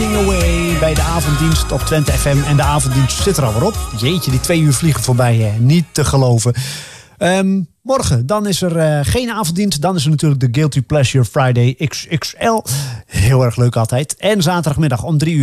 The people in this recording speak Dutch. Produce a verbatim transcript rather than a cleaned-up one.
Dancing Away bij de avonddienst op Twente F M. En de avonddienst zit er alweer op. Jeetje, die twee uur vliegen voorbij, hè. Niet te geloven. Um, morgen, dan is er uh, geen avonddienst. Dan is er natuurlijk de Guilty Pleasure Friday X X L. Heel erg leuk altijd. En zaterdagmiddag om drie uur